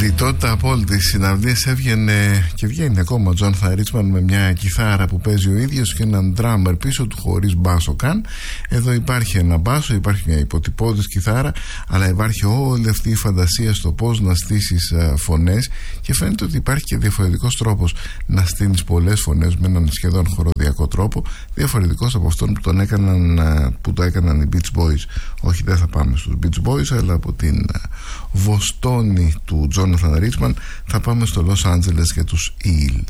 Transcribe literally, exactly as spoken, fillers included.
Λιτότητα απόλυτη. Στις συναυλίες έβγαινε και βγαίνει ακόμα ο Τζόναθαν Ρίτσμαν με μια κιθάρα που παίζει ο ίδιος και έναν ντράμερ πίσω του χωρίς μπάσο καν. Εδώ υπάρχει ένα μπάσο, υπάρχει μια υποτυπώδης κιθάρα, αλλά υπάρχει όλη αυτή η φαντασία στο πώς να στήσεις φωνές, και φαίνεται ότι υπάρχει και διαφορετικός τρόπος να στείνεις πολλές φωνές με έναν σχεδόν χοροδιακό τρόπο, διαφορετικός από αυτόν που, τον έκαναν, που το έκαναν οι Beach Boys. Όχι, δεν θα πάμε στους Beach Boys, αλλά από την Βοστόνη του Τζόναθαν Ρίτσμαν θα πάμε στο Λος Άντζελες για τους Eels.